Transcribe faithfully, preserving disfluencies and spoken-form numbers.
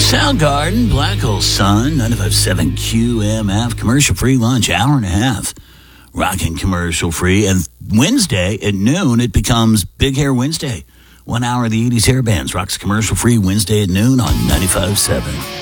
Soundgarden, Black Hole Sun, ninety-five point seven Q M F, commercial-free lunch, hour and a half. Rockin' commercial-free. And Wednesday at noon, it becomes Big Hair Wednesday. One hour of the eighties hair bands. Rocks commercial-free Wednesday at noon on ninety-five point seven.